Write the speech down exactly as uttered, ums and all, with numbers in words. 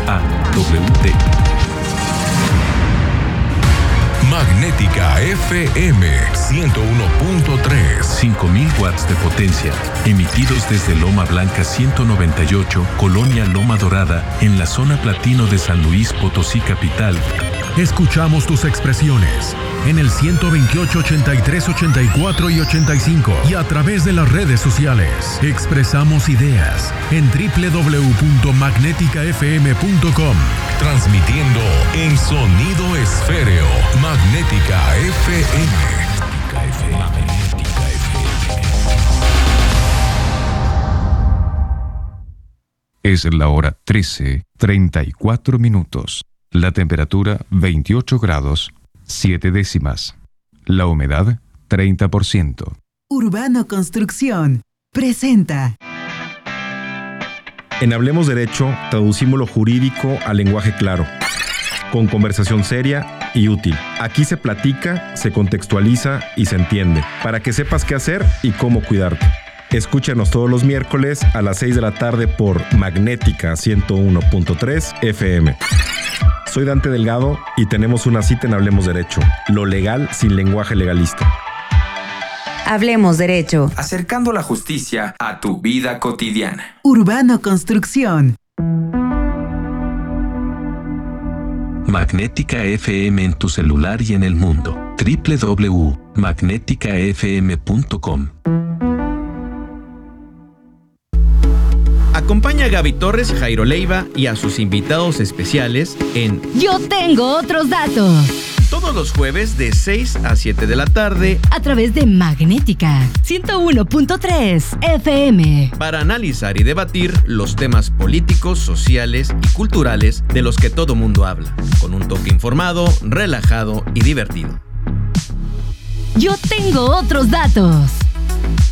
A W T. Magnética F M ciento uno punto tres. cinco mil watts de potencia, emitidos desde Loma Blanca ciento noventa y ocho, Colonia Loma Dorada, en la zona platino de San Luis Potosí capital. Escuchamos tus expresiones en el ciento veintiocho, ochenta y tres, ochenta y cuatro y ochenta y cinco y a través de las redes sociales. Expresamos ideas en doble u doble u doble u punto magnética f m punto com. Transmitiendo en sonido esféreo. Magnética F M. Magnética F M. Es la hora trece, treinta y cuatro minutos. La temperatura veintiocho grados, siete décimas. La humedad treinta por ciento. Urbano Construcción presenta. En Hablemos Derecho, traducimos lo jurídico al lenguaje claro, con conversación seria y útil. Aquí se platica, se contextualiza y se entiende, para que sepas qué hacer y cómo cuidarte. Escúchanos todos los miércoles a las seis de la tarde por Magnética ciento uno punto tres F M. Soy Dante Delgado y tenemos una cita en Hablemos Derecho, lo legal sin lenguaje legalista. Hablemos Derecho. Acercando la justicia a tu vida cotidiana. Urbano Construcción. Magnética F M en tu celular y en el mundo. doble u doble u doble u punto magnética f m punto com. Acompaña a Gaby Torres, Jairo Leiva y a sus invitados especiales en Yo Tengo Otros Datos. Todos los jueves de seis a siete de la tarde a través de Magnética ciento uno punto tres F M. Para analizar y debatir los temas políticos, sociales y culturales de los que todo mundo habla, con un toque informado, relajado y divertido. Yo Tengo Otros Datos.